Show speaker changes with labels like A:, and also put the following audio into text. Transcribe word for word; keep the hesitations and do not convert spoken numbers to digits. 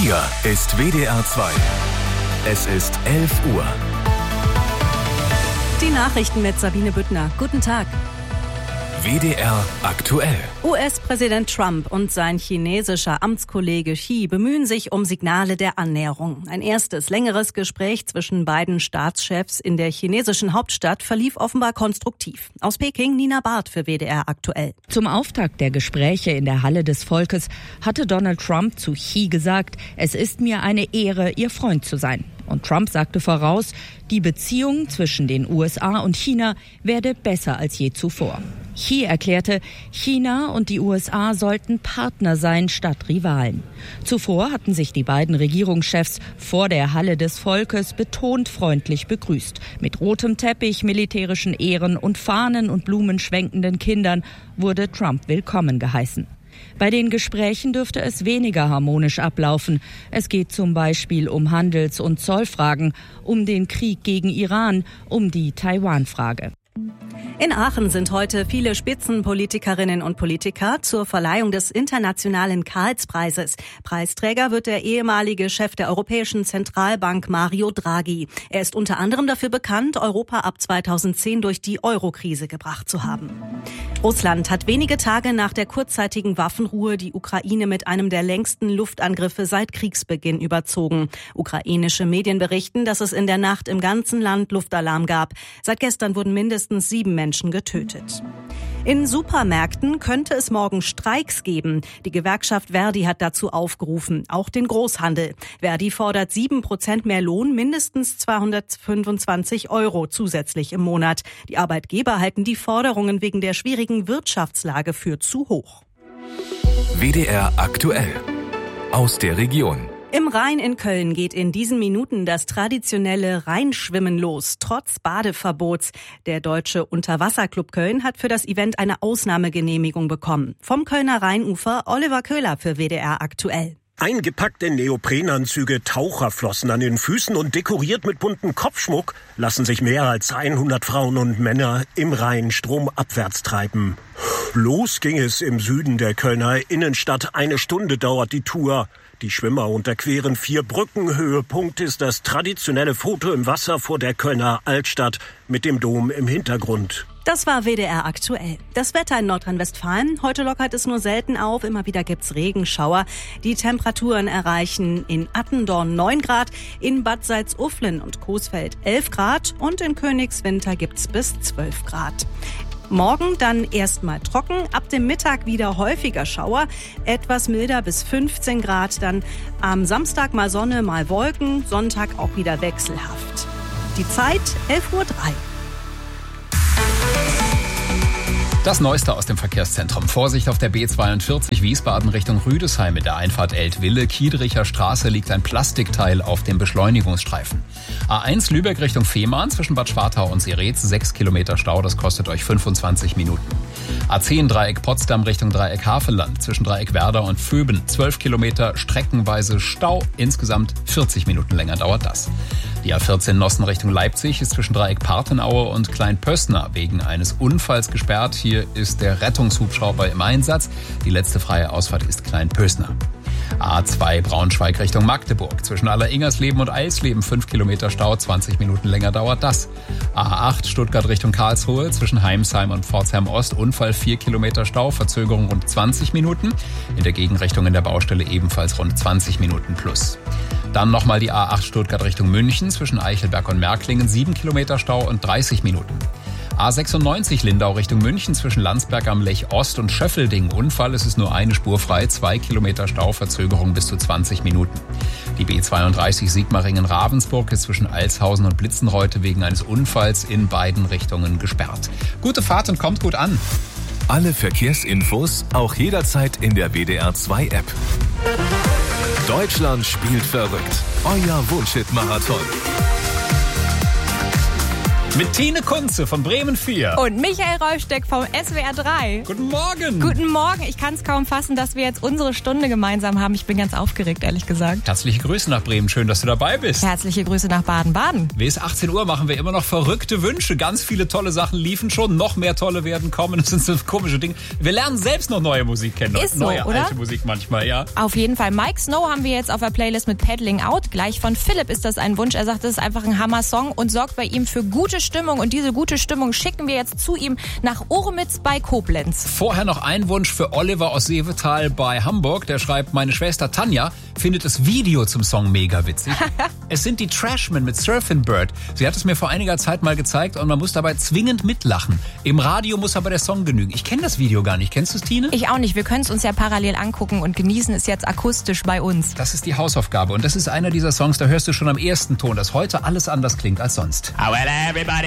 A: Hier ist W D R zwei. Es ist elf Uhr.
B: Die Nachrichten mit Sabine Büttner. Guten Tag.
A: W D R aktuell.
B: U S-Präsident Trump und sein chinesischer Amtskollege Xi bemühen sich um Signale der Annäherung. Ein erstes, längeres Gespräch zwischen beiden Staatschefs in der chinesischen Hauptstadt verlief offenbar konstruktiv. Aus Peking Nina Barth für W D R aktuell.
C: Zum Auftakt der Gespräche in der Halle des Volkes hatte Donald Trump zu Xi gesagt, es ist mir eine Ehre, Ihr Freund zu sein. Und Trump sagte voraus, die Beziehung zwischen den U S A und China werde besser als je zuvor. Xi erklärte, China und die U S A sollten Partner sein statt Rivalen. Zuvor hatten sich die beiden Regierungschefs vor der Halle des Volkes betont freundlich begrüßt. Mit rotem Teppich, militärischen Ehren und Fahnen und Blumen schwenkenden Kindern wurde Trump willkommen geheißen. Bei den Gesprächen dürfte es weniger harmonisch ablaufen. Es geht zum Beispiel um Handels- und Zollfragen, um den Krieg gegen Iran, um die Taiwan-Frage.
B: In Aachen sind heute viele Spitzenpolitikerinnen und Politiker zur Verleihung des internationalen Karlspreises. Preisträger wird der ehemalige Chef der Europäischen Zentralbank Mario Draghi. Er ist unter anderem dafür bekannt, Europa ab zweitausendzehn durch die Euro-Krise gebracht zu haben. Russland hat wenige Tage nach der kurzzeitigen Waffenruhe die Ukraine mit einem der längsten Luftangriffe seit Kriegsbeginn überzogen. Ukrainische Medien berichten, dass es in der Nacht im ganzen Land Luftalarm gab. Seit gestern wurden mindestens sieben Menschen getötet. In Supermärkten könnte es morgen Streiks geben. Die Gewerkschaft Verdi hat dazu aufgerufen, auch den Großhandel. Verdi fordert sieben Prozent mehr Lohn, mindestens zweihundertfünfundzwanzig Euro zusätzlich im Monat. Die Arbeitgeber halten die Forderungen wegen der schwierigen Wirtschaftslage für zu hoch.
A: W D R aktuell. Aus der Region.
B: Im Rhein in Köln geht in diesen Minuten das traditionelle Rheinschwimmen los, trotz Badeverbots. Der Deutsche Unterwasserclub Köln hat für das Event eine Ausnahmegenehmigung bekommen. Vom Kölner Rheinufer Oliver Köhler für W D R aktuell.
D: Eingepackt in Neoprenanzüge, Taucherflossen an den Füßen und dekoriert mit buntem Kopfschmuck lassen sich mehr als hundert Frauen und Männer im Rhein stromabwärts treiben. Los ging es im Süden der Kölner Innenstadt. Eine Stunde dauert die Tour. Die Schwimmer unterqueren vier Brücken. Höhepunkt ist das traditionelle Foto im Wasser vor der Kölner Altstadt mit dem Dom im Hintergrund.
B: Das war W D R aktuell. Das Wetter in Nordrhein-Westfalen. Heute lockert es nur selten auf. Immer wieder gibt's Regenschauer. Die Temperaturen erreichen in Attendorn neun Grad, in Bad Salzuflen und Coesfeld elf Grad und in Königswinter gibt's bis zwölf Grad. Morgen dann erstmal trocken, ab dem Mittag wieder häufiger Schauer, etwas milder bis fünfzehn Grad, dann am Samstag mal Sonne, mal Wolken, Sonntag auch wieder wechselhaft. Die Zeit elf Uhr drei.
E: Das Neueste aus dem Verkehrszentrum. Vorsicht auf der B zweiundvierzig Wiesbaden Richtung Rüdesheim in der Einfahrt Eltville. Kiedricher Straße liegt ein Plastikteil auf dem Beschleunigungsstreifen. A eins Lübeck Richtung Fehmarn zwischen Bad Schwartau und Seretz. sechs Kilometer Stau, das kostet euch fünfundzwanzig Minuten. A zehn Dreieck Potsdam Richtung Dreieck Havelland zwischen Dreieck Werder und Vöben. zwölf Kilometer streckenweise Stau. Insgesamt vierzig Minuten länger dauert das. Die A vierzehn Nossen Richtung Leipzig ist zwischen Dreieck Parthenaue und Kleinpößner wegen eines Unfalls gesperrt. Hier ist der Rettungshubschrauber im Einsatz. Die letzte freie Ausfahrt ist Kleinpößner. A zwei Braunschweig Richtung Magdeburg. Zwischen Alleringersleben und Eisleben fünf Kilometer Stau, zwanzig Minuten länger dauert das. A acht Stuttgart Richtung Karlsruhe. Zwischen Heimsheim und Pforzheim Ost Unfall vier Kilometer Stau, Verzögerung rund zwanzig Minuten. In der Gegenrichtung in der Baustelle ebenfalls rund zwanzig Minuten plus. Dann nochmal die A acht Stuttgart Richtung München. Zwischen Eichelberg und Märklingen sieben Kilometer Stau und dreißig Minuten. A sechsundneunzig Lindau Richtung München zwischen Landsberg am Lech Ost und Schöffelding. Unfall, es ist nur eine Spur frei, zwei Kilometer Stau, Verzögerung bis zu zwanzig Minuten. Die B zweiunddreißig Sigmaringen-Ravensburg ist zwischen Alshausen und Blitzenreute wegen eines Unfalls in beiden Richtungen gesperrt. Gute Fahrt und kommt gut an.
A: Alle Verkehrsinfos auch jederzeit in der W D R zwei App. Deutschland spielt verrückt. Euer Wunschhit-Marathon.
E: Mit Tine Kunze von Bremen vier.
F: Und Michael Rolfsteck vom S W R drei.
E: Guten Morgen.
F: Guten Morgen. Ich kann es kaum fassen, dass wir jetzt unsere Stunde gemeinsam haben. Ich bin ganz aufgeregt, ehrlich gesagt.
E: Herzliche Grüße nach Bremen. Schön, dass du dabei bist.
F: Herzliche Grüße nach Baden-Baden.
E: Bis achtzehn Uhr machen wir immer noch verrückte Wünsche. Ganz viele tolle Sachen liefen schon. Noch mehr tolle werden kommen. Das sind so komische Dinge. Wir lernen selbst noch neue Musik kennen.
F: Ist so,
E: neue,
F: oder?
E: alte Musik manchmal, ja.
F: Auf jeden Fall. Mike Snow haben wir jetzt auf der Playlist mit Paddling Out. Gleich von Philipp ist das ein Wunsch. Er sagt, das ist einfach ein Hammer-Song und sorgt bei ihm für gute Stimmung. Und diese gute Stimmung schicken wir jetzt zu ihm nach Urmitz bei Koblenz.
E: Vorher noch ein Wunsch für Oliver aus Seevetal bei Hamburg. Der schreibt, meine Schwester Tanja findet das Video zum Song mega witzig. Es sind die Trashmen mit Surfing Bird. Sie hat es mir vor einiger Zeit mal gezeigt und man muss dabei zwingend mitlachen. Im Radio muss aber der Song genügen. Ich kenne das Video gar nicht. Kennst du es, Tine?
F: Ich auch nicht. Wir können es uns ja parallel angucken und genießen es jetzt akustisch bei uns.
E: Das ist die Hausaufgabe und das ist einer dieser Songs, da hörst du schon am ersten Ton, dass heute alles anders klingt als sonst.
G: Oh, well, everybody